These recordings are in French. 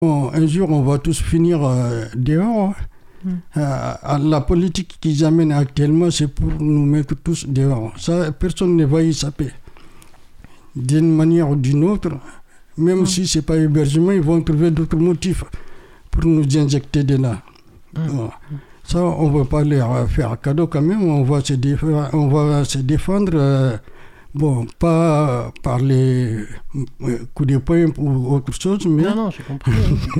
Un jour, on va tous finir dehors. La politique qu'ils amènent actuellement, c'est pour nous mettre tous dehors. Ça, personne ne va y échapper. D'une manière ou d'une autre, même si ce n'est pas hébergement, ils vont trouver d'autres motifs pour nous injecter de là. Ça, on ne va pas leur faire cadeau quand même, on va se défendre. Pas par les coups de poing ou autre chose, mais... Non, j'ai compris.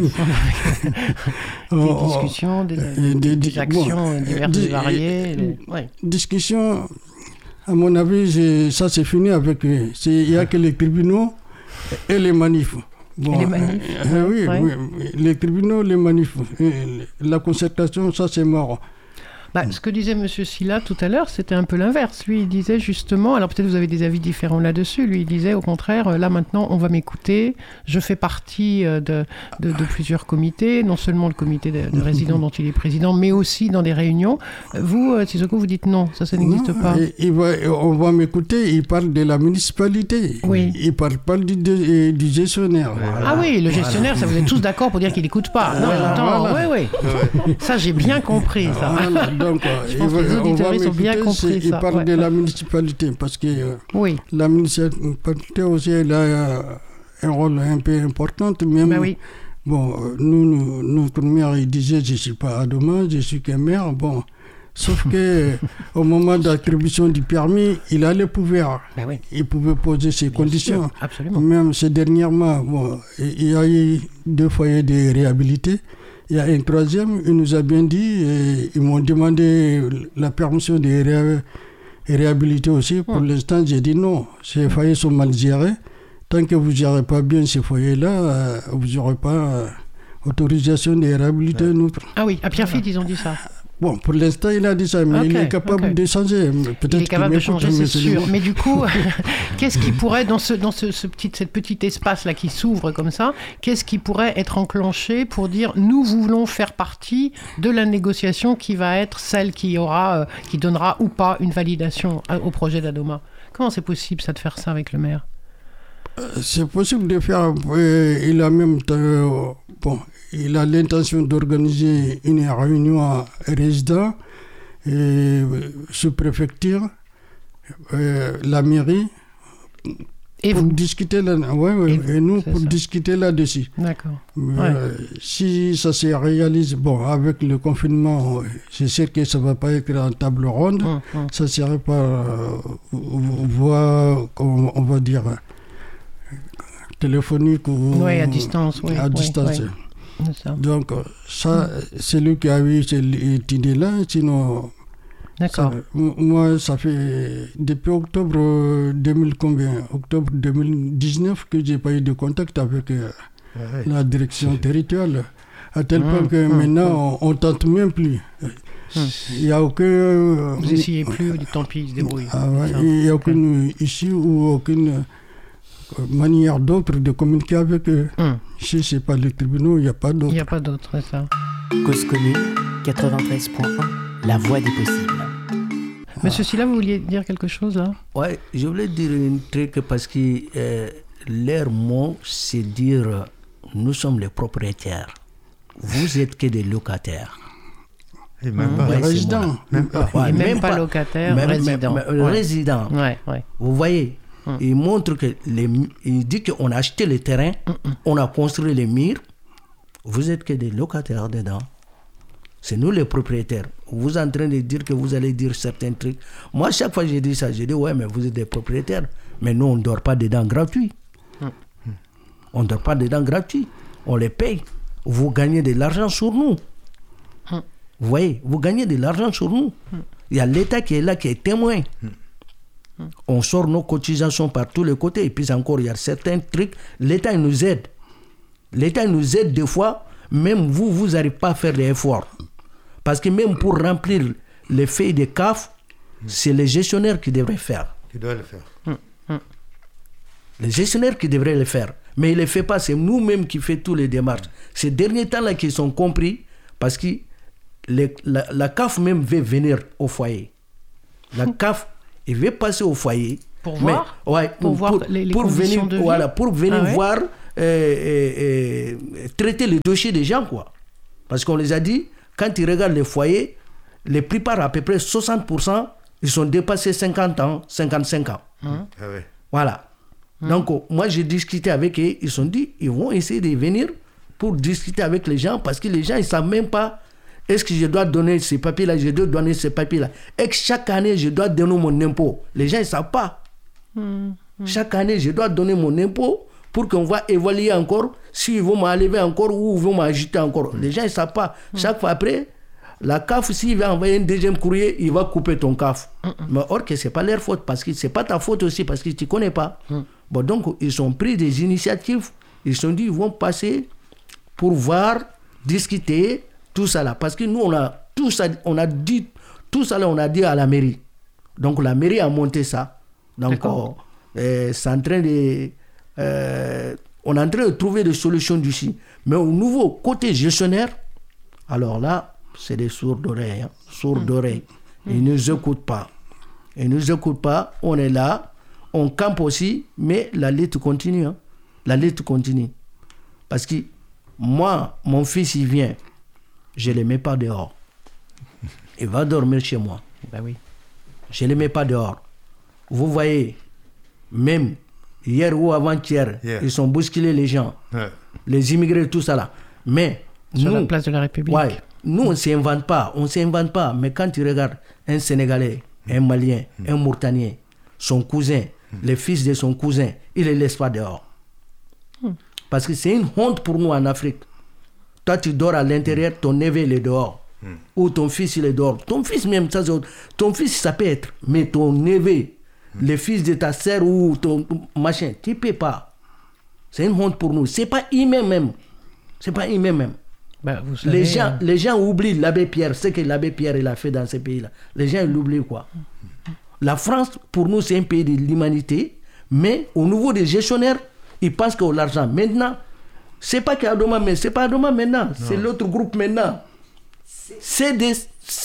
Des discussions, des actions diverses et variées. Discussions, à mon avis, ça c'est fini avec eux. Il n'y a que les tribunaux et les manifs. Et les manifs oui, les tribunaux, les manifs. La concertation, ça c'est mort. Ce que disait M. Sylla tout à l'heure, c'était un peu l'inverse. Lui, il disait justement, alors peut-être vous avez des avis différents là-dessus, lui, il disait au contraire, là maintenant, on va m'écouter, je fais partie de plusieurs comités, non seulement le comité de résidents dont il est président, mais aussi dans des réunions. Vous, Sissoko, vous dites non, ça n'existe pas. On va m'écouter, il parle de la municipalité, il ne parle pas du gestionnaire. Voilà. Ah oui, le gestionnaire, ça vous êtes tous d'accord pour dire qu'il n'écoute pas. Non, attends, oui. Ça, j'ai bien compris, ça. Donc, on va m'écouter, il parle de la municipalité, parce que la municipalité aussi, elle a un rôle un peu important. Même, notre maire, il disait, je ne suis pas à Adoma, je suis qu'un maire. Sauf qu'au moment d'attribution du permis, il a le pouvoir. Il pouvait poser ses conditions. Sûr, absolument. Même ces dernièrement, il y a eu 2 foyers de réhabilité. Il y a un troisième, il nous a bien dit, ils m'ont demandé la permission de réhabiliter aussi. Pour l'instant, j'ai dit non, ces foyers sont mal gérés. Tant que vous ne gérez pas bien ces foyers-là, vous n'aurez pas autorisation de réhabiliter notre. Ah oui, à Pierrefitte, ils ont dit ça. Pour l'instant, il a dit ça, mais il est capable de changer. Peut-être il est capable de changer, c'est sûr. Mais du coup, qu'est-ce qui pourrait, dans ce petit espace-là qui s'ouvre comme ça, qu'est-ce qui pourrait être enclenché pour dire, nous voulons faire partie de la négociation qui va être celle qui donnera ou pas une validation au projet d'Adoma? Comment c'est possible, ça, de faire ça avec le maire? C'est possible de faire. Il a même il a l'intention d'organiser une réunion à résidents, sous-préfecture, la mairie, et pour vous discuter et nous pour discuter là-dessus. D'accord. Si ça se réalise, avec le confinement, c'est sûr que ça ne va pas être en table ronde, ça serait pas voie, on va dire, téléphonique ou à distance. À distance. Donc, ça, c'est lui qui a eu cette idée-là. Sinon, d'accord. Moi, ça fait depuis octobre 2019 que je n'ai pas eu de contact avec la direction territoriale. À tel point que maintenant, on ne tente même plus. Il n'y a aucun. Vous n'essayez plus, tant pis, ils se débrouillent. Il n'y a aucune issue ou aucune manière d'autre de communiquer avec eux. Si ce n'est pas les tribunaux, il n'y a pas d'autre. Il n'y a pas d'autre, c'est ça. Cause commune, 93.1, la voix des possibles. Monsieur Sylla, vous vouliez dire quelque chose là? Oui, je voulais dire un truc parce que leur mot, c'est dire nous sommes les propriétaires. Vous êtes que des locataires. Et même pas résidents. Même pas locataires, résidents. Résidents. Vous voyez? Il montre il dit qu'on a acheté le terrain, on a construit les murs. Vous êtes que des locataires dedans. C'est nous les propriétaires. Vous êtes en train de dire que vous allez dire certains trucs. Moi, chaque fois que j'ai dit ça, j'ai dit ouais, mais vous êtes des propriétaires. Mais nous, on ne dort pas dedans gratuit. On ne dort pas dedans gratuit. On les paye. Vous gagnez de l'argent sur nous. Vous voyez, vous gagnez de l'argent sur nous. Il y a l'État qui est là, qui est témoin. On sort nos cotisations par tous les côtés. Et puis encore, il y a certains trucs. L'État nous aide. L'État nous aide des fois. Même vous n'arrivez pas à faire des efforts. Parce que même pour remplir les feuilles de CAF, c'est les gestionnaires qui devraient faire. Qui doivent le faire. Les gestionnaires qui devraient le faire. Mais ils ne le font pas. C'est nous-mêmes qui faisons tous les démarches. Ces derniers temps-là qui sont compris. Parce que la CAF même veut venir au foyer. La CAF, il veut passer au foyer. Pour voir, pour voir les conditions de vie. Pour venir voir traiter le dossier des gens, quoi. Parce qu'on les a dit, quand ils regardent les foyers, les plupart, à peu près 60%, ils sont dépassés 50 ans, 55 ans. Ah ouais. Voilà. Donc, moi, j'ai discuté avec eux. Ils ont dit, ils vont essayer de venir pour discuter avec les gens parce que les gens, ils ne savent même pas est-ce que je dois donner ces papiers-là, je dois donner ces papiers-là. Et que chaque année, je dois donner mon impôt. Les gens, ils ne savent pas. Chaque année, je dois donner mon impôt pour qu'on va évaluer encore s'ils vont m'enlever encore ou ils vont m'ajouter encore. Les gens, ils ne savent pas. Chaque fois après, la CAF, s'il va envoyer un deuxième courrier, il va couper ton CAF. Mais or que ce n'est pas leur faute, parce que ce n'est pas ta faute aussi, parce que tu ne connais pas. Bon, donc, ils ont pris des initiatives. Ils se sont dit, ils vont passer pour voir, discuter, tout ça là. Parce que nous, on a tout ça, on a dit, tout ça là, on a dit à la mairie. Donc, la mairie a monté ça. Donc, c'est en train de... on est en train de trouver des solutions d'ici. Mais au nouveau côté gestionnaire, alors là, c'est des sourds d'oreilles. Sourds d'oreilles. Ils ne nous écoutent pas. Ils ne nous écoutent pas. On est là. On campe aussi. Mais la lutte continue. La lutte continue. Parce que moi, mon fils, il vient. Je ne le mets pas dehors. Il va dormir chez moi. Ben oui. Je ne le mets pas dehors. Vous voyez, même hier ou avant-hier, ils ont bousculé les gens. Les immigrés, tout ça là. Mais sur nous, la place de la République. Ouais, nous, on ne s'invente pas. On ne s'invente pas. Mais quand tu regardes un Sénégalais, un Malien, un Mauritanien, son cousin, le fils de son cousin, il ne les laisse pas dehors. Parce que c'est une honte pour nous en Afrique. Toi, tu dors à l'intérieur, ton neveu, il est dehors. Ou ton fils, il est dehors. Ton fils même, ça, ton fils, ça peut être. Mais ton neveu, le fils de ta sœur ou ton machin, tu ne peux pas. C'est une honte pour nous. Ce n'est pas humain même. C'est pas humain même. Ben, vous savez, les gens oublient l'abbé Pierre, ce que l'abbé Pierre il a fait dans ces pays-là. Les gens l'oublient, quoi. La France, pour nous, c'est un pays de l'humanité, mais au niveau des gestionnaires, ils pensent que l'argent, maintenant, c'est pas qu'Adoma, mais c'est pas Adoma maintenant, c'est l'autre groupe maintenant. CDC.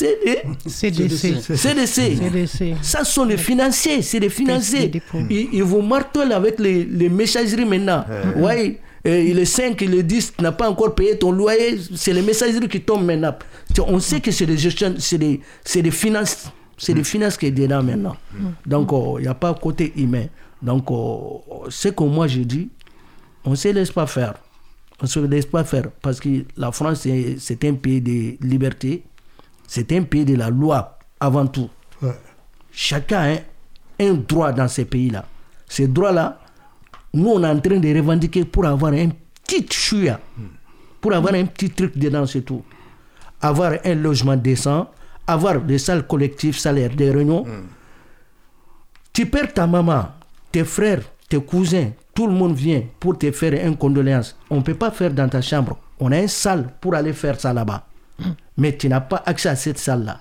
Ça sont les financiers, c'est des financiers. Ils vous martelent avec les messageries maintenant. Ouais. Il est 5, il est 10, tu n'as pas encore payé ton loyer, c'est les messageries qui tombent maintenant. On sait que c'est des gestions, c'est des finances, c'est des finances qui est dedans maintenant. Donc, il n'y a pas côté humain. Donc, ce que moi je dis, on ne se laisse pas faire. On ne se laisse pas faire parce que la France, c'est un pays de liberté, c'est un pays de la loi avant tout. Chacun a un droit dans ces pays-là. Ces droits-là, nous, on est en train de revendiquer pour avoir un petit chouïa, pour avoir un petit truc dedans, c'est tout. Avoir un logement décent, avoir des salles collectives, salaires, des réunions. Tu perds ta maman, tes frères, tes cousins, tout le monde vient pour te faire une condoléance. On ne peut pas faire dans ta chambre. On a une salle pour aller faire ça là-bas. Mais tu n'as pas accès à cette salle-là.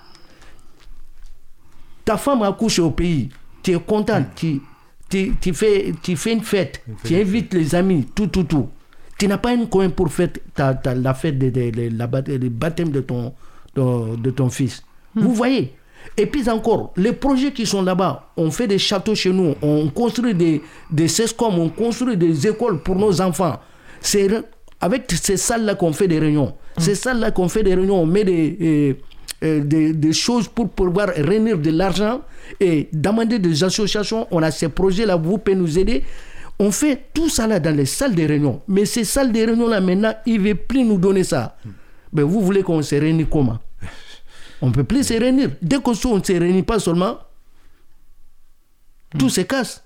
Ta femme a couché au pays, tu es content, tu fais une fête, tu invites les amis, tout. Tu n'as pas un coin pour faire la fête le baptême de ton fils. Vous voyez? Et puis encore, les projets qui sont là-bas, on fait des châteaux chez nous, on construit des CESCOM, on construit des écoles pour nos enfants. C'est avec ces salles-là qu'on fait des réunions. Ces salles-là qu'on fait des réunions, on met des choses pour pouvoir réunir de l'argent et demander des associations. On a ces projets-là, vous pouvez nous aider. On fait tout ça là dans les salles de réunion. Mais ces salles de réunion-là, maintenant, ils ne veulent plus nous donner ça. Mais vous voulez qu'on se réunisse comment? On ne peut plus se réunir. Dès qu'on ne se réunit pas seulement, tout se casse.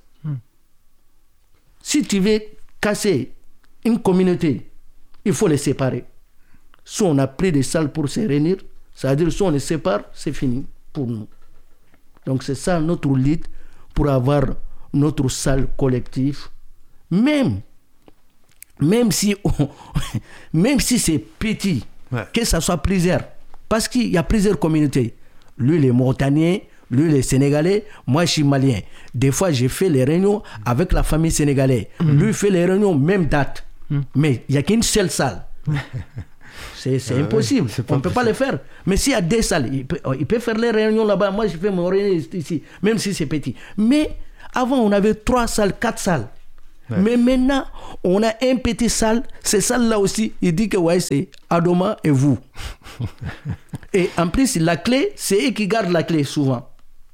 Si tu veux casser une communauté, il faut les séparer. Soit on a pris des salles pour se réunir, ça veut dire soit on les sépare, c'est fini pour nous. Donc c'est ça notre lutte pour avoir notre salle collective. Même si c'est petit, que ça soit plusieurs. Parce qu'il y a plusieurs communautés. Lui, les Mauritaniens, lui, les Sénégalais, moi, je suis Malien. Des fois, j'ai fait les réunions avec la famille sénégalaise. Lui fait les réunions, même date. Mais il n'y a qu'une seule salle. C'est impossible. On ne peut pas le faire. Mais s'il y a des salles, il peut faire les réunions là-bas. Moi, je fais mon réunion ici, même si c'est petit. Mais avant, on avait 3 salles, 4 salles. Ouais. Mais maintenant, on a un petit salle. Ces salles-là aussi, il dit que ouais, c'est Adoma et vous. Et en plus, la clé, c'est eux qui gardent la clé souvent.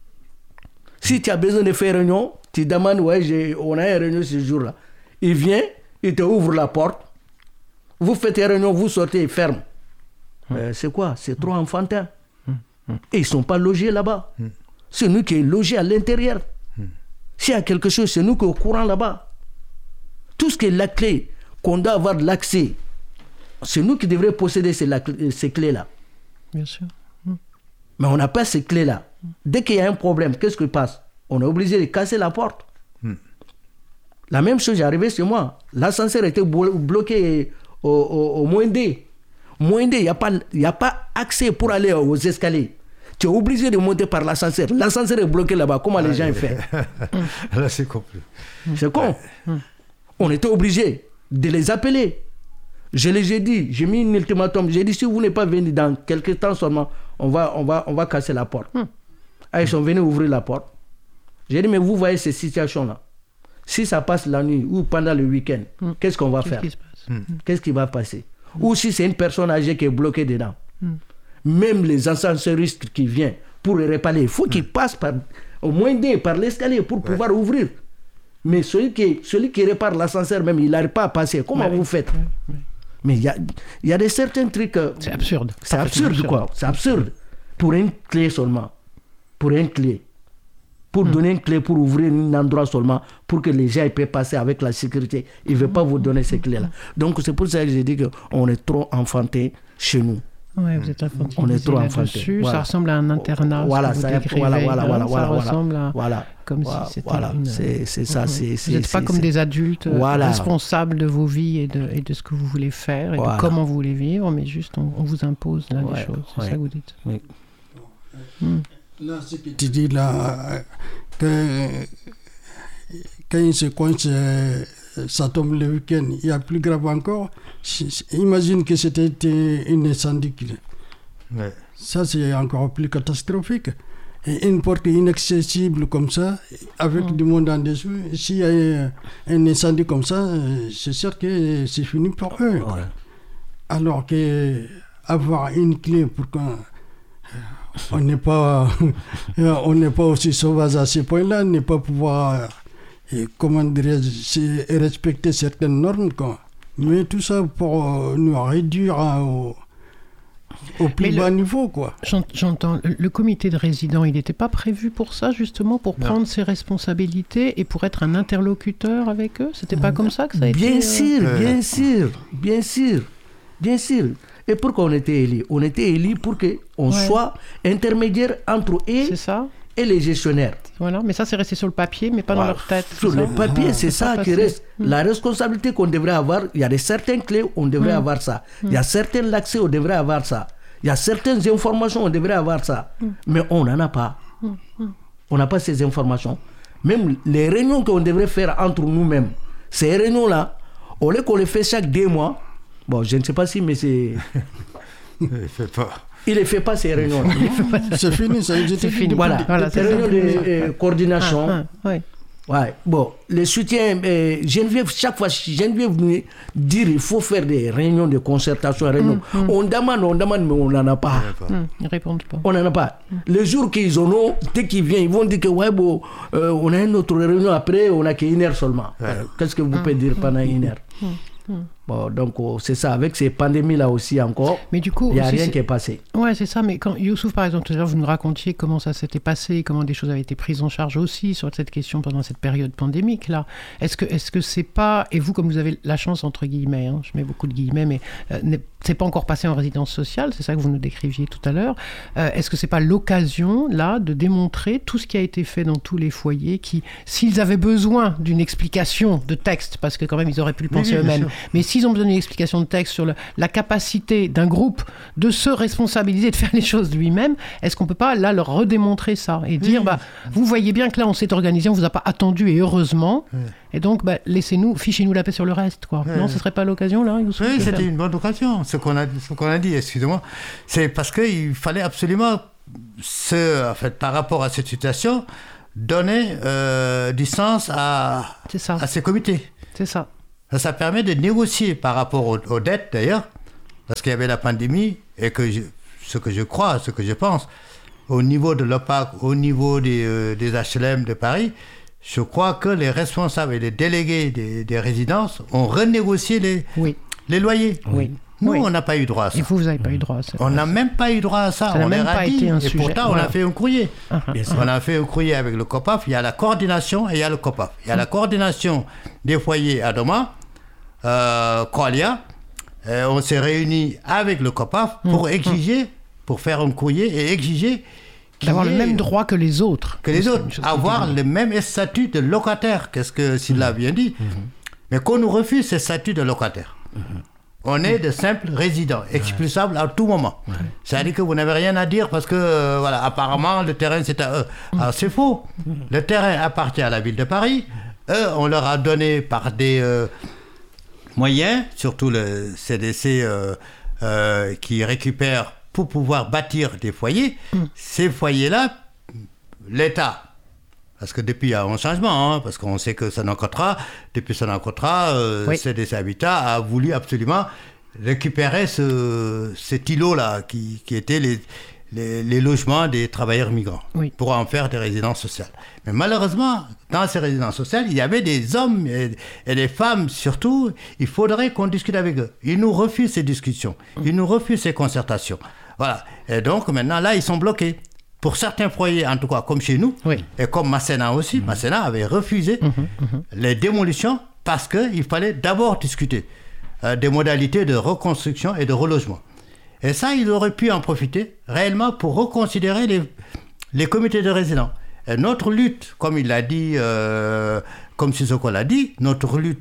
Si tu as besoin de faire réunion, tu demandes, ouais, on a une réunion ce jour-là. Il vient, il te ouvre la porte. Vous faites une réunion, vous sortez, il ferme. C'est quoi? C'est trop enfantin. Et ils ne sont pas logés là-bas. C'est nous qui sommes logés à l'intérieur. S'il y a quelque chose, c'est nous qui sommes au courant là-bas. Tout ce qui est la clé, qu'on doit avoir de l'accès, c'est nous qui devrions posséder ces clés-là. Bien sûr. Mais on n'a pas ces clés-là. Dès qu'il y a un problème, qu'est-ce qui passe? On est obligé de casser la porte. La même chose est arrivée chez moi. L'ascenseur était bloqué au moins D. Moins D, il n'y a pas accès pour aller aux escaliers. Tu es obligé de monter par l'ascenseur. L'ascenseur est bloqué là-bas. Comment les gens font? Là, c'est compris. C'est con. On était obligé de les appeler. Je les ai dit, j'ai mis un ultimatum. J'ai dit, si vous n'êtes pas venus dans quelques temps seulement, on va casser la porte. Ils sont venus ouvrir la porte. J'ai dit, mais vous voyez ces situations-là. Si ça passe la nuit ou pendant le week-end, qu'est-ce qu'on va faire? Qu'est-ce qui va passer? Ou si c'est une personne âgée qui est bloquée dedans. Même les ascenseuristes qui viennent pour les réparer, il faut qu'ils passent au moins par l'escalier pour pouvoir ouvrir. Mais celui qui répare l'ascenseur même, il n'arrive pas à passer. Comment vous faites? Mais il y a certains trucs... c'est absurde. C'est absurde, quoi. C'est absurde. Pour une clé seulement. Pour une clé. Pour donner une clé, pour ouvrir un endroit seulement, pour que les gens puissent passer avec la sécurité. Il ne veut pas vous donner ces clés-là. Donc c'est pour ça que j'ai dit qu'on est trop enfanté chez nous. Oui, vous êtes infantilisé. On est trop infanté. Voilà. Ça ressemble à un internat. Voilà, ça ressemble à... Voilà. Comme si c'était voilà. C'est ça. Vous n'êtes pas comme des adultes responsables de vos vies et de ce que vous voulez faire et de comment vous voulez vivre, mais juste on vous impose là des choses. C'est ça que vous dites. Oui. Là, ce que tu dis là, que quand il se coince, ça tombe le week-end, il y a plus grave encore. Imagine que c'était un incendie. Ouais. Ça, c'est encore plus catastrophique. Et une porte inaccessible comme ça, avec du monde en dessous, s'il y a un incendie comme ça, c'est sûr que c'est fini pour eux. Ouais. Alors qu'avoir une clé pour qu'on n'est pas aussi sauvage à ce point-là, ne pas pouvoir respecter certaines normes, quoi. Mais tout ça pour nous réduire au plus bas niveau, quoi. J'entends. Le comité de résidents, il n'était pas prévu pour ça, justement, pour prendre ses responsabilités et pour être un interlocuteur avec eux? C'était pas comme ça que ça a été? Bien sûr. Et pourquoi on était élus? On était élus pour qu'on soit intermédiaire entre eux et les gestionnaires. Voilà, mais ça c'est resté sur le papier, mais pas dans leur tête. Sur le papier, c'est ça qui reste. La responsabilité qu'on devrait avoir, il y a certaines clés, on devrait avoir ça. Il y a certains accès, on devrait avoir ça. Il y a certaines informations, on devrait avoir ça. Mais on n'en a pas. On n'a pas ces informations. Même les réunions qu'on devrait faire entre nous-mêmes, ces réunions-là, au lieu qu'on les fait chaque 2 mois, bon, je ne sais pas si, mais c'est... Il ne fait pas ces réunions. C'est fini, ça c'est fini. Voilà, ces réunions de coordination. Bon, le soutien, Geneviève, chaque fois, Geneviève nous dit qu'il faut faire des réunions de concertation. On demande, mais on n'en a pas. Ils ne répondent pas. On n'en a pas. Le jour qu'ils en ont, dès qu'ils viennent, ils vont dire que on a une autre réunion après, on n'a qu'1 heure seulement. Qu'est-ce que vous pouvez dire pendant 1 heure? Bon, donc c'est ça, avec ces pandémies-là aussi encore, mais du coup, il n'y a rien qui est passé. Ouais, c'est ça, mais quand Youssouf, par exemple, tout à l'heure, vous nous racontiez comment ça s'était passé, comment des choses avaient été prises en charge aussi sur cette question pendant cette période pandémique-là. Est-ce que c'est pas, et vous, comme vous avez la chance, entre guillemets, je mets beaucoup de guillemets, mais c'est pas encore passé en résidence sociale, c'est ça que vous nous décriviez tout à l'heure, est-ce que c'est pas l'occasion, là, de démontrer tout ce qui a été fait dans tous les foyers qui, s'ils avaient besoin d'une explication de texte, parce que quand même, ils auraient pu le penser eux-mêmes, mais s'ils ont besoin d'une explication de texte sur la capacité d'un groupe de se responsabiliser, de faire les choses lui-même, est-ce qu'on ne peut pas là leur redémontrer ça et dire vous voyez bien que là on s'est organisé, on ne vous a pas attendu et heureusement, et donc laissez-nous, fichez-nous la paix sur le reste, quoi. Non, ce ne serait pas l'occasion là? Oui, c'était une bonne occasion. Ce qu'on a dit, excusez-moi, c'est parce qu'il fallait absolument, par rapport à cette situation, donner du sens à ces comités. C'est ça. Ça permet de négocier par rapport aux dettes, d'ailleurs, parce qu'il y avait la pandémie, et ce que je crois, ce que je pense, au niveau de l'OPAC, au niveau des HLM de Paris, je crois que les responsables et les délégués des résidences ont renégocié les loyers. Oui. Nous, on n'a pas eu droit à ça. Et vous n'avez pas eu droit à ça. On n'a même pas eu droit à ça. Ça n'a même pas été un sujet. Et pourtant, on a fait un courrier. Uh-huh. On a fait un courrier avec le COPAF. Il y a la coordination et il y a le COPAF. Il y a la coordination des foyers à Doma, Koalia. On s'est réunis avec le COPAF pour exiger, pour faire un courrier et exiger d'avoir le même droit que les autres. Avoir le même statut de locataire. Qu'est-ce que Sylla bien dit. Mais qu'on nous refuse ce statut de locataire. On est de simples résidents, expulsables à tout moment. C'est-à-dire que vous n'avez rien à dire parce que, voilà, apparemment, le terrain, c'est à eux. Alors, c'est faux. Le terrain appartient à la ville de Paris. Eux, on leur a donné par des moyens, surtout le CDC qui récupère pour pouvoir bâtir des foyers. Ces foyers-là, l'État... Parce que depuis, il y a un changement, parce qu'on sait que Sonacotara, depuis Sonacotara, CDC Habitat a voulu absolument récupérer cet îlot-là, qui était les logements des travailleurs migrants, pour en faire des résidences sociales. Mais malheureusement, dans ces résidences sociales, il y avait des hommes et des femmes surtout, il faudrait qu'on discute avec eux. Ils nous refusent ces discussions, ils nous refusent ces concertations. Voilà. Et donc maintenant, là, ils sont bloqués. Pour certains foyers, en tout cas, comme chez nous, et comme Masséna aussi, Masséna avait refusé les démolitions parce qu'il fallait d'abord discuter des modalités de reconstruction et de relogement. Et ça, ils auraient pu en profiter réellement pour reconsidérer les comités de résidents. Et notre lutte, comme il l'a dit, comme Sissoko l'a dit, notre lutte,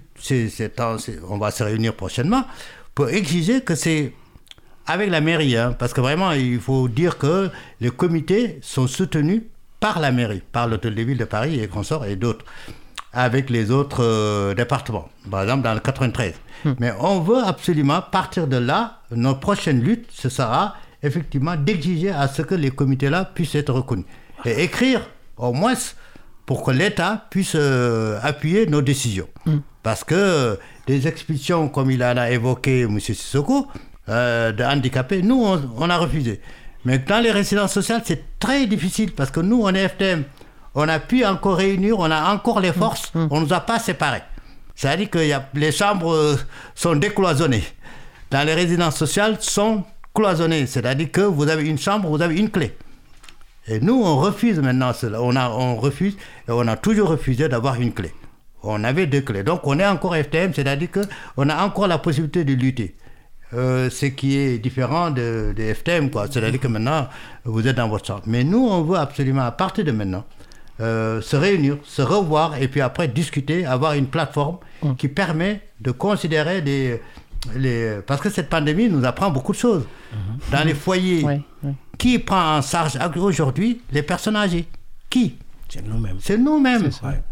on va se réunir prochainement pour exiger que c'est avec la mairie, parce que vraiment, il faut dire que les comités sont soutenus par la mairie, par l'Hôtel de Ville de Paris et consorts et d'autres, avec les autres départements, par exemple dans le 93. Mais on veut absolument partir de là, notre prochaine lutte, ce sera effectivement d'exiger à ce que les comités-là puissent être reconnus. Et écrire, au moins, pour que l'État puisse appuyer nos décisions. Parce que des expulsions, comme il en a évoqué M. Sissoko, de handicapés, nous on a refusé. Mais dans les résidences sociales, c'est très difficile parce que nous, on est FTM. On a pu encore réunir, on a encore les forces, on ne nous a pas séparés. C'est-à-dire que les chambres sont décloisonnées. Dans les résidences sociales, sont cloisonnées. C'est-à-dire que vous avez une chambre, vous avez une clé. Et nous, on refuse maintenant cela. On refuse et on a toujours refusé d'avoir une clé. On avait 2 clés. Donc on est encore FTM, c'est-à-dire qu'on a encore la possibilité de lutter. Ce qui est différent de FTM, quoi. C'est-à-dire que maintenant, vous êtes dans votre chambre. Mais nous, on veut absolument, à partir de maintenant, se réunir, se revoir, et puis après discuter, avoir une plateforme qui permet de considérer parce que cette pandémie nous apprend beaucoup de choses. Dans les foyers, qui prend en charge aujourd'hui les personnes âgées? Qui? C'est nous-mêmes. C'est nous-mêmes.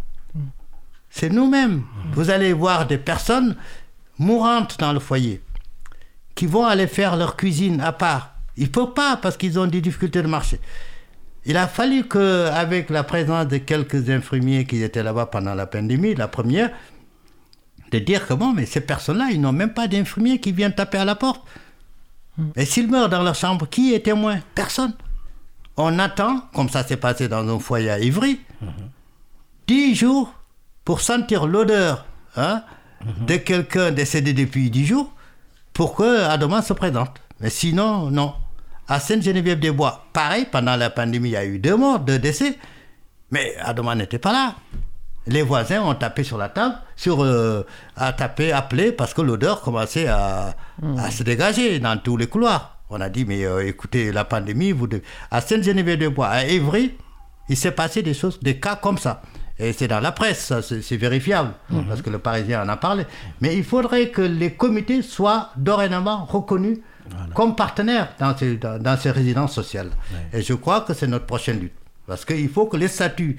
C'est nous-mêmes. Vous allez voir des personnes mourantes dans le foyer, qui vont aller faire leur cuisine à part. Il ne faut pas, parce qu'ils ont des difficultés de marcher. Il a fallu qu'avec la présence de quelques infirmiers qui étaient là-bas pendant la pandémie, la première, de dire que bon, mais ces personnes-là, ils n'ont même pas d'infirmiers qui viennent taper à la porte. Et s'ils meurent dans leur chambre, qui est témoin? Personne. On attend, comme ça s'est passé dans un foyer à Ivry, 10 jours pour sentir l'odeur de quelqu'un décédé depuis 10 jours, pour que Adoma se présente. Mais sinon, non. À Sainte-Geneviève-des-Bois, pareil, pendant la pandémie, il y a eu 2 morts, 2 décès, mais Adoma n'était pas là. Les voisins ont tapé sur la table, appelé, parce que l'odeur commençait à se dégager dans tous les couloirs. On a dit, mais écoutez, la pandémie, à Sainte-Geneviève-des-Bois, à Évry, il s'est passé des cas comme ça. Et c'est dans la presse, ça, c'est vérifiable, parce que le Parisien en a parlé. Mais il faudrait que les comités soient dorénavant reconnus comme partenaires dans ces résidences sociales. Et je crois que c'est notre prochaine lutte. Parce qu'il faut que les statuts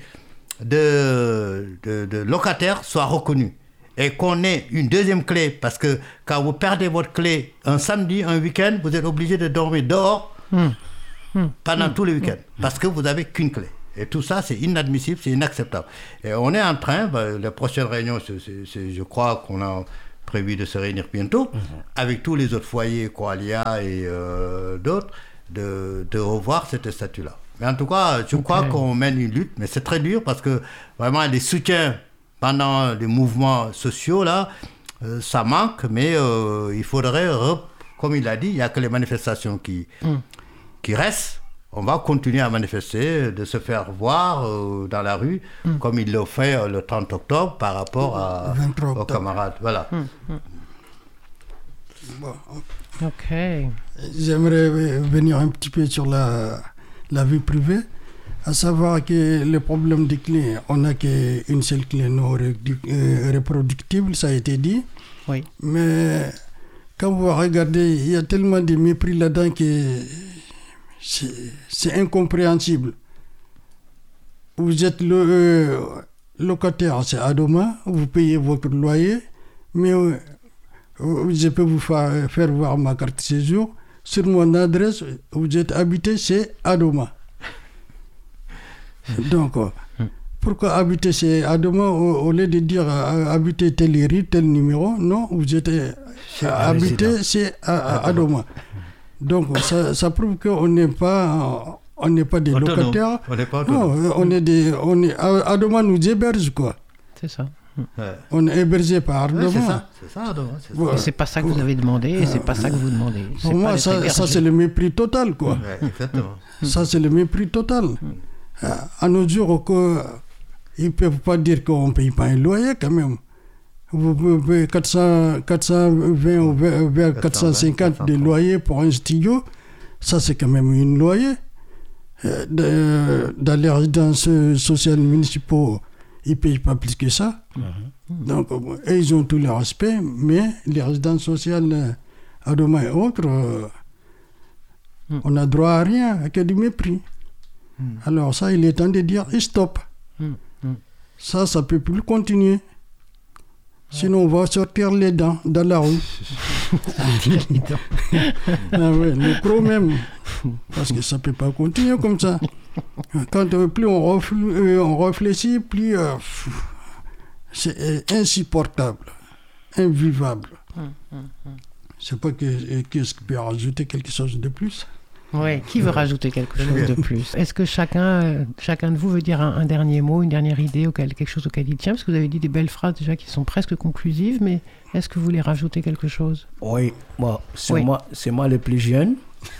de locataires soient reconnus. Et qu'on ait une deuxième clé, parce que quand vous perdez votre clé un samedi, un week-end, vous êtes obligé de dormir dehors pendant tous les week-ends, parce que vous n'avez qu'une clé. Et tout ça, c'est inadmissible, c'est inacceptable. Et on est en train, les prochaines réunions, je crois qu'on a prévu de se réunir bientôt, avec tous les autres foyers, Koalia et d'autres, de revoir cet statut-là. Mais en tout cas, je crois qu'on mène une lutte, mais c'est très dur parce que vraiment les soutiens pendant les mouvements sociaux, là, ça manque, mais il faudrait, comme il a dit, il n'y a que les manifestations qui restent. On va continuer à manifester, de se faire voir dans la rue, comme il l'a fait le 30 octobre par rapport aux camarades. Voilà. Bon. Ok. J'aimerais venir un petit peu sur la vie privée, à savoir que le problème des clés, on n'a qu'une seule clé non reproductible, ça a été dit. Oui. Mais quand vous regardez, il y a tellement de mépris là-dedans que c'est incompréhensible. Vous êtes locataire, c'est Adoma, vous payez votre loyer, mais je peux vous faire voir ma carte de séjour. Sur mon adresse, vous êtes habité, c'est Adoma. Donc, pourquoi habiter c'est Adoma au lieu de dire habiter telle rue, tel numéro? Non, vous êtes habité, c'est Adoma. Donc, ça prouve qu'on n'est pas des locataires. On n'est pas autonome. Non, Adoma nous héberge, quoi. C'est ça. Ouais. On est hébergé par Adoma. C'est ça, Adoma. Et c'est pas ça que vous avez demandé, et c'est pas ça que vous demandez. Pour moi, ça c'est le mépris total, quoi. Ouais, exactement. Ça, c'est le mépris total. À nos jours, ils ne peuvent pas dire qu'on ne paye pas un loyer, quand même. Vous pouvez 420 ou 450 de loyer pour un studio, ça c'est quand même un loyer. Dans les résidences sociales municipaux, ils ne payent pas plus que ça. Donc, ils ont tout le respect, mais les résidences sociales Adoma et autres, on n'a droit à rien, à que du mépris. Alors ça, il est temps de dire stop. Ça ne peut plus continuer. Sinon, on va sortir les dents dans la rue. Le pro même. Parce que ça ne peut pas continuer comme ça. Quand plus on réfléchit, plus c'est insupportable, invivable. Je ne sais pas qu'est-ce qui peut rajouter quelque chose de plus. Oui, qui veut rajouter quelque chose de plus? Est-ce que chacun de vous veut dire un dernier mot, une dernière idée, quelque chose auquel il tient? Parce que vous avez dit des belles phrases déjà qui sont presque conclusives, mais est-ce que vous voulez rajouter quelque chose? Oui, c'est moi le plus jeune.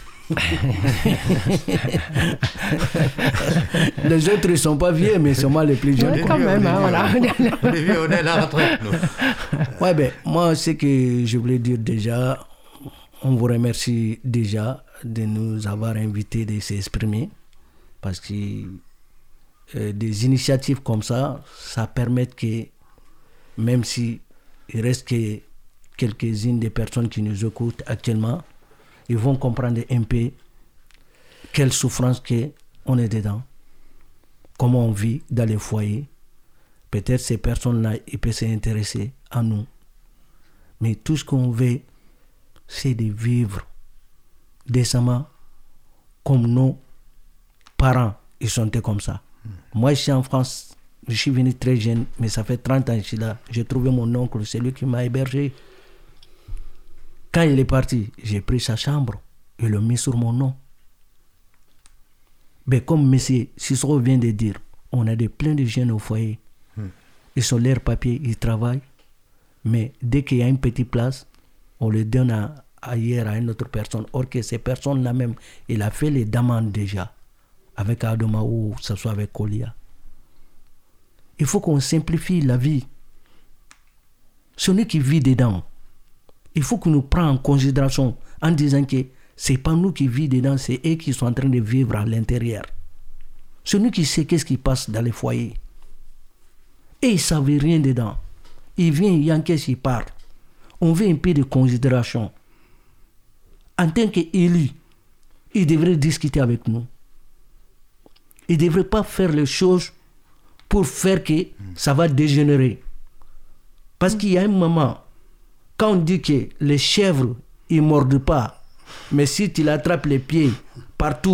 Les autres ne sont pas vieux, mais c'est moi le plus jeune. Ouais, quand même, voilà. On est à la retraite, nous. Moi, ce que je voulais dire déjà, on vous remercie déjà de nous avoir invités de s'exprimer, parce que des initiatives comme ça permet que, même s'il reste que quelques-unes des personnes qui nous écoutent actuellement, ils vont comprendre un peu quelle souffrance qu'on est dedans, comment on vit dans les foyers. Peut-être ces personnes-là, ils peuvent s'intéresser à nous. Mais tout ce qu'on veut, c'est de vivre décemment comme nos parents, ils sont comme ça. Moi, je suis en France, je suis venu très jeune, mais ça fait 30 ans que je suis là. J'ai trouvé mon oncle, c'est lui qui m'a hébergé. Quand il est parti, j'ai pris sa chambre et le mis sur mon nom. Mais comme M. Cicero vient de dire, on a plein de jeunes au foyer. Ils sont leurs papiers, ils travaillent. Mais dès qu'il y a une petite place, on le donne ailleurs à une autre personne. Or que ces personnes-là même, il a fait les demandes déjà, avec Adoma ou que ce soit avec Kolia. Il faut qu'on simplifie la vie. Celui qui vit dedans, il faut qu'on nous prenne en considération en disant que ce n'est pas nous qui vivons dedans, c'est eux qui sont en train de vivre à l'intérieur. Celui qui sait qu'est-ce qui passe dans les foyers. Et ils ne savent rien dedans. Il vient, il encaisse, il part. On veut un peu de considération. En tant qu'élu, il devrait discuter avec nous. Il ne devrait pas faire les choses pour faire que ça va dégénérer. Parce qu'il y a un moment, quand on dit que les chèvres, ils ne mordent pas, mais si tu l'attrapes les pieds partout,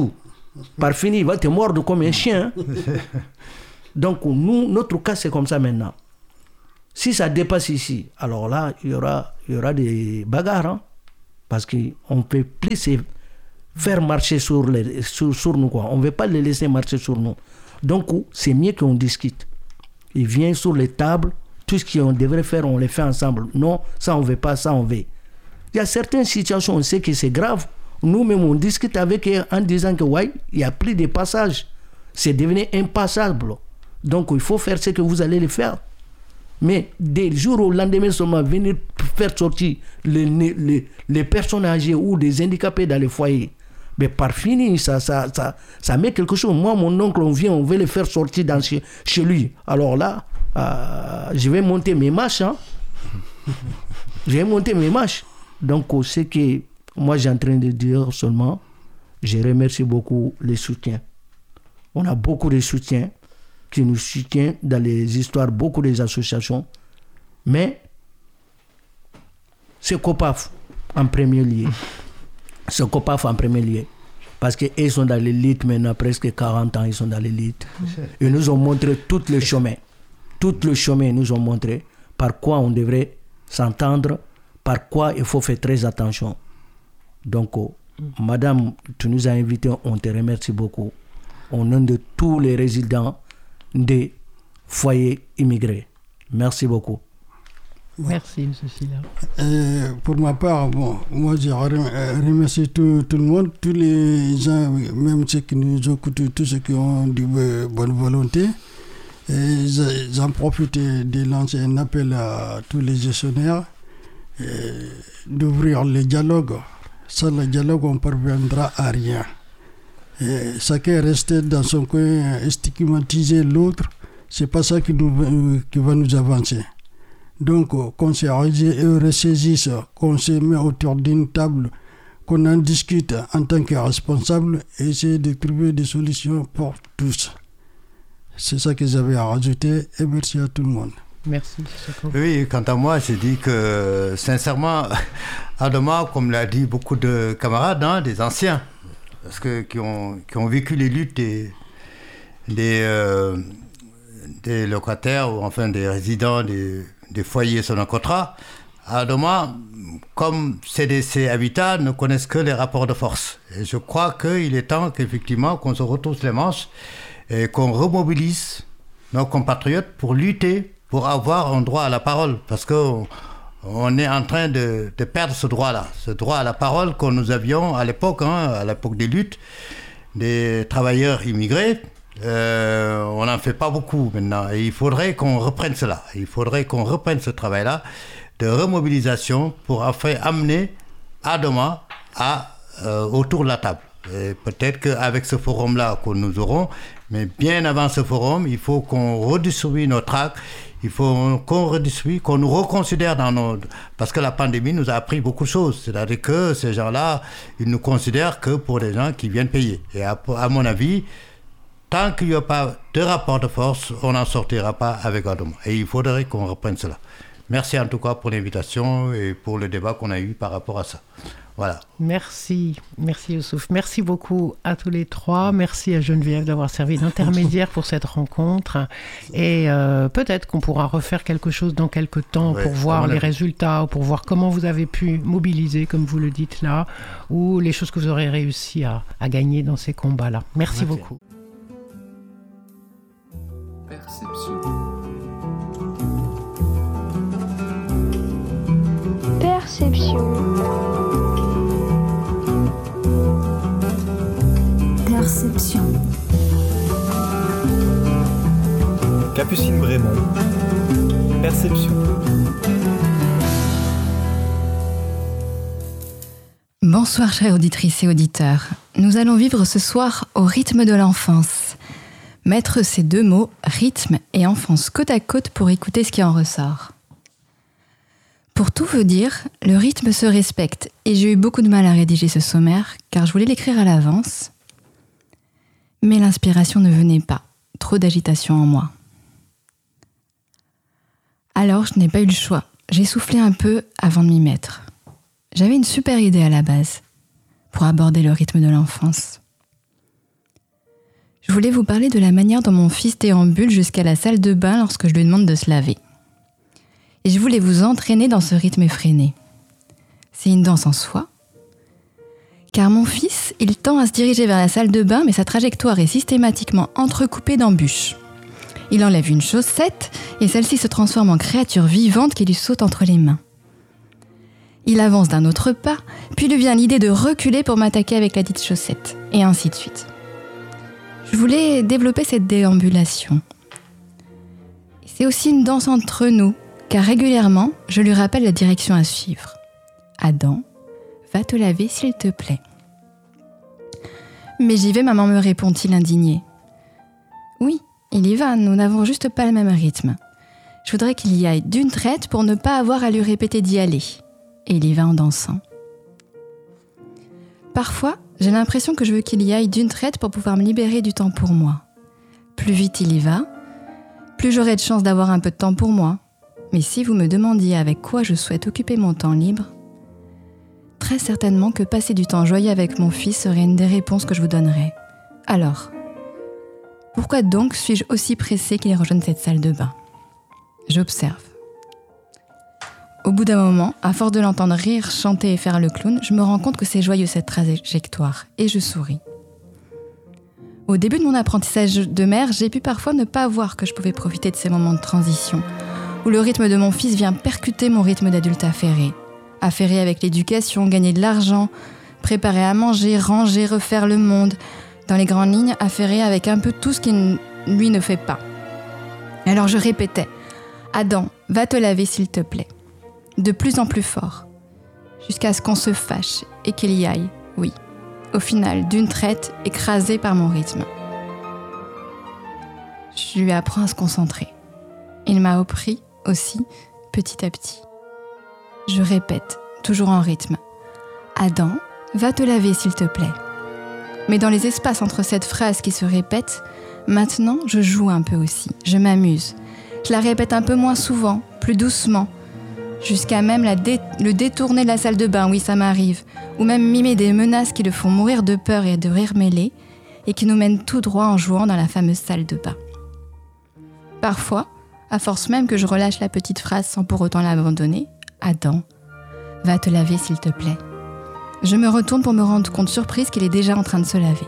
Par fini, il va te mordre comme un chien. Donc, nous, notre cas, c'est comme ça maintenant. Si ça dépasse ici, alors là, il y aura des bagarres. Hein, parce qu'on ne peut plus se faire marcher sur nous. Quoi. On ne veut pas les laisser marcher sur nous. Donc, c'est mieux qu'on discute. Ils viennent sur les tables. Tout ce qu'on devrait faire, on les fait ensemble. Non, ça on ne veut pas, ça on veut. Il y a certaines situations, on sait que c'est grave. Nous-mêmes, on discute avec eux en disant que ouais, il n'y a plus de passage. C'est devenu impassable. Donc, il faut faire ce que vous allez le faire. Mais des jours au lendemain seulement, venir faire sortir les personnes âgées ou des handicapés dans les foyers, mais par fini, ça met quelque chose. Moi, mon oncle, on veut le faire sortir chez lui. Alors là, je vais monter mes marches. Hein. Je vais monter mes marches. Donc, c'est que moi, j'ai en train de dire seulement, je remercie beaucoup les soutiens. On a beaucoup de soutiens qui nous soutiennent dans les histoires, beaucoup des associations. Mais c'est COPAF en premier lieu. C'est COPAF en premier lieu. Parce qu'ils sont dans l'élite maintenant, presque 40 ans, ils sont dans l'élite. Ils nous ont montré tout le chemin. Tout le chemin, ils nous ont montré par quoi on devrait s'entendre, par quoi il faut faire très attention. Donc, madame, tu nous as invités, on te remercie beaucoup. Au nom de tous les résidents des foyers immigrés. Merci beaucoup. Merci, M. Sylla. Pour ma part, moi je remercie tout le monde, tous les gens, même ceux qui nous écoutent, tous ceux qui ont de bonne volonté. Et j'en profite de lancer un appel à tous les gestionnaires d'ouvrir le dialogue. Sans le dialogue, on ne parviendra à rien. Et chacun rester dans son coin et stigmatiser l'autre, c'est pas ça qui va nous avancer. Donc, qu'on se ressaisisse, qu'on se met autour d'une table, qu'on en discute en tant que responsable et essayer de trouver des solutions pour tous. C'est ça que j'avais à rajouter et merci à tout le monde. Merci. Oui, quant à moi, j'ai dit que sincèrement, Adama, comme l'a dit beaucoup de camarades, hein, des anciens, parce que qui ont vécu les luttes des locataires ou enfin des résidents des foyers sur un contrat, Adama, comme CDC Habitat, ne connaissent que les rapports de force. Et je crois qu'il est temps qu'effectivement qu'on se retrousse les manches et qu'on remobilise nos compatriotes pour lutter, pour avoir un droit à la parole. Parce qu'on est en train de perdre ce droit-là, ce droit à la parole que nous avions à l'époque, à l'époque des luttes des travailleurs immigrés. On n'en fait pas beaucoup maintenant. Et il faudrait qu'on reprenne cela. Il faudrait qu'on reprenne ce travail-là de remobilisation pour enfin amener Adama autour de la table. Et peut-être qu'avec ce forum-là que nous aurons, mais bien avant ce forum, il faut qu'on redistribue nos tracts, il faut qu'on redistribue, qu'on nous reconsidère dans nos... Parce que la pandémie nous a appris beaucoup de choses. C'est-à-dire que ces gens-là, ils nous considèrent que pour des gens qui viennent payer. Et à mon avis, tant qu'il n'y a pas de rapport de force, on n'en sortira pas avec Adama. Et il faudrait qu'on reprenne cela. Merci en tout cas pour l'invitation et pour le débat qu'on a eu par rapport à ça. Voilà. Merci Youssouf. Merci beaucoup à tous les trois. Merci à Geneviève d'avoir servi d'intermédiaire pour cette rencontre. Et peut-être qu'on pourra refaire quelque chose dans quelques temps pour voir les résultats, ou pour voir comment vous avez pu mobiliser, comme vous le dites là, ou les choses que vous aurez réussi à gagner dans ces combats-là. Merci beaucoup. Perception. Capucine Brémond. Perception. Bonsoir chères auditrices et auditeurs. Nous allons vivre ce soir au rythme de l'enfance. Mettre ces deux mots, rythme et enfance, côte à côte pour écouter ce qui en ressort. Pour tout vous dire, le rythme se respecte et j'ai eu beaucoup de mal à rédiger ce sommaire car je voulais l'écrire à l'avance. Mais l'inspiration ne venait pas, trop d'agitation en moi. Alors je n'ai pas eu le choix, j'ai soufflé un peu avant de m'y mettre. J'avais une super idée à la base pour aborder le rythme de l'enfance. Je voulais vous parler de la manière dont mon fils déambule jusqu'à la salle de bain lorsque je lui demande de se laver. Et je voulais vous entraîner dans ce rythme effréné. C'est une danse en soi. Car mon fils, il tend à se diriger vers la salle de bain, mais sa trajectoire est systématiquement entrecoupée d'embûches. Il enlève une chaussette et celle-ci se transforme en créature vivante qui lui saute entre les mains. Il avance d'un autre pas, puis lui vient l'idée de reculer pour m'attaquer avec la dite chaussette, et ainsi de suite. Je voulais développer cette déambulation. C'est aussi une danse entre nous, car régulièrement, je lui rappelle la direction à suivre. Adam, va te laver s'il te plaît. Mais j'y vais, maman, me répond-il indigné. Oui, il y va, nous n'avons juste pas le même rythme. Je voudrais qu'il y aille d'une traite pour ne pas avoir à lui répéter d'y aller. Et il y va en dansant. Parfois, j'ai l'impression que je veux qu'il y aille d'une traite pour pouvoir me libérer du temps pour moi. Plus vite il y va, plus j'aurai de chance d'avoir un peu de temps pour moi. Mais si vous me demandiez avec quoi je souhaite occuper mon temps libre, très certainement que passer du temps joyeux avec mon fils serait une des réponses que je vous donnerais. Alors, pourquoi donc suis-je aussi pressée qu'il rejoigne cette salle de bain ? J'observe. Au bout d'un moment, à force de l'entendre rire, chanter et faire le clown, je me rends compte que c'est joyeux cette trajectoire, et je souris. Au début de mon apprentissage de mère, j'ai pu parfois ne pas voir que je pouvais profiter de ces moments de transition, où le rythme de mon fils vient percuter mon rythme d'adulte affairé. Affairé avec l'éducation, gagner de l'argent, préparer à manger, ranger, refaire le monde. Dans les grandes lignes, affairé avec un peu tout ce qu'il lui ne fait pas. Alors je répétais, « Adam, va te laver s'il te plaît ». De plus en plus fort, jusqu'à ce qu'on se fâche et qu'il y aille, oui, au final, d'une traite, écrasé par mon rythme. Je lui apprends à se concentrer. Il m'a appris aussi, petit à petit. Je répète, toujours en rythme, « Adam, va te laver s'il te plaît ». Mais dans les espaces entre cette phrase qui se répète, maintenant je joue un peu aussi, je m'amuse. Je la répète un peu moins souvent, plus doucement, jusqu'à même le détourner de la salle de bain, oui ça m'arrive, ou même mimer des menaces qui le font mourir de peur et de rire mêlé, et qui nous mènent tout droit en jouant dans la fameuse salle de bain. Parfois, à force même que je relâche la petite phrase sans pour autant l'abandonner, « Adam, va te laver s'il te plaît », je me retourne pour me rendre compte surprise qu'il est déjà en train de se laver.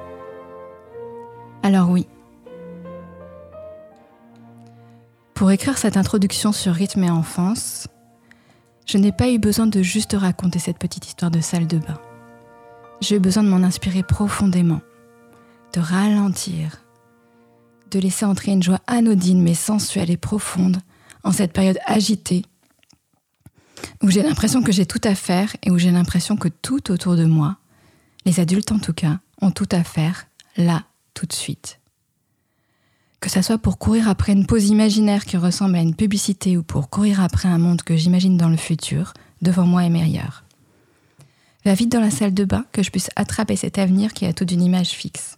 Alors oui, pour écrire cette introduction sur rythme et enfance, je n'ai pas eu besoin de juste raconter cette petite histoire de salle de bain. J'ai eu besoin de m'en inspirer profondément, de ralentir, de laisser entrer une joie anodine mais sensuelle et profonde en cette période agitée où j'ai l'impression que j'ai tout à faire et où j'ai l'impression que tout autour de moi, les adultes en tout cas, ont tout à faire, là, tout de suite. Que ça soit pour courir après une pause imaginaire qui ressemble à une publicité ou pour courir après un monde que j'imagine dans le futur, devant moi et meilleur. Va vite dans la salle de bain que je puisse attraper cet avenir qui a tout d'une image fixe.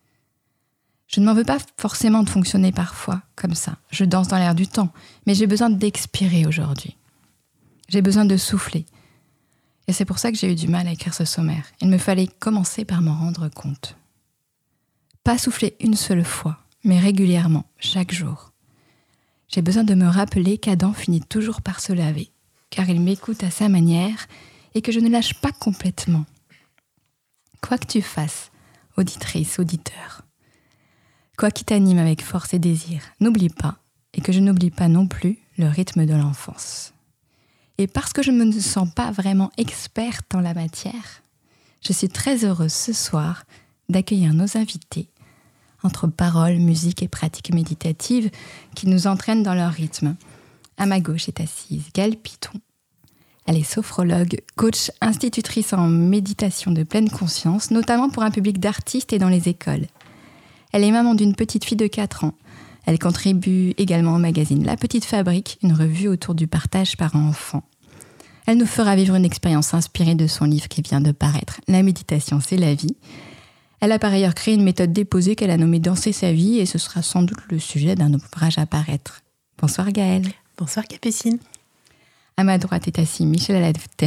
Je ne m'en veux pas forcément de fonctionner parfois comme ça. Je danse dans l'air du temps, mais j'ai besoin d'expirer aujourd'hui. J'ai besoin de souffler. Et c'est pour ça que j'ai eu du mal à écrire ce sommaire. Il me fallait commencer par m'en rendre compte. Pas souffler une seule fois, mais régulièrement, chaque jour. J'ai besoin de me rappeler qu'Adam finit toujours par se laver, car il m'écoute à sa manière et que je ne lâche pas complètement. Quoi que tu fasses, auditrice, auditeur, quoi qui t'anime avec force et désir, n'oublie pas, et que je n'oublie pas non plus, le rythme de l'enfance. Et parce que je ne me sens pas vraiment experte en la matière, je suis très heureuse ce soir d'accueillir nos invités entre paroles, musique et pratiques méditatives qui nous entraînent dans leur rythme. À ma gauche est assise Gaëlle Piton. Elle est sophrologue, coach, institutrice en méditation de pleine conscience, notamment pour un public d'artistes et dans les écoles. Elle est maman d'une petite fille de 4 ans. Elle contribue également au magazine La Petite Fabrique, une revue autour du partage parents-enfants. Elle nous fera vivre une expérience inspirée de son livre qui vient de paraître, La méditation, c'est la vie. Elle a par ailleurs créé une méthode déposée qu'elle a nommée Danser sa vie et ce sera sans doute le sujet d'un ouvrage à paraître. Bonsoir Gaëlle. Bonsoir Capucine. À ma droite est assis Michel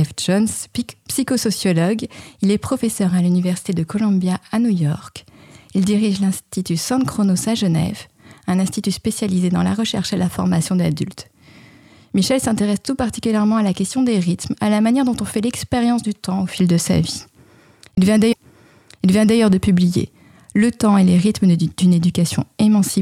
Aladef-Jones, psychosociologue. Il est professeur à l'Université de Columbia à New York Il dirige l'Institut San Chronos à Genève, un institut spécialisé dans la recherche et la formation d'adultes. Michel s'intéresse tout particulièrement à la question des rythmes, à la manière dont on fait l'expérience du temps au fil de sa vie. Il vient d'ailleurs de publier « Le temps et les rythmes d'une éducation émancipatrice »